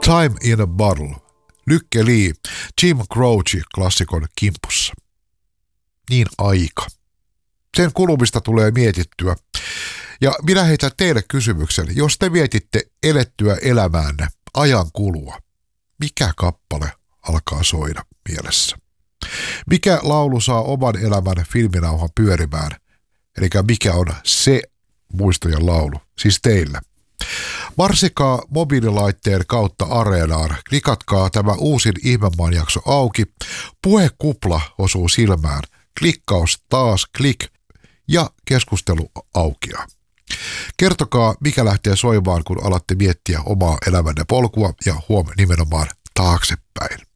Time in a Bottle. Lykke Li, Jim Croce-klassikon kimpussa. Niin aika. Sen kulumista tulee mietittyä. Ja minä heitän teille kysymyksen, jos te mietitte elettyä elämäänne ajan kulua, mikä kappale alkaa soida mielessä? Mikä laulu saa oman elämän filminauhan pyörimään? Eli mikä on se muistojen laulu, siis teillä? Marssikaa mobiililaitteen kautta Areenaan, klikatkaa tämä uusin Ihmemaan jakso auki, puhekupla osuu silmään, klikkaus taas klik ja keskustelu aukeaa. Kertokaa, mikä lähtee soimaan, kun alatte miettiä omaa elämänne polkua ja nimenomaan taaksepäin.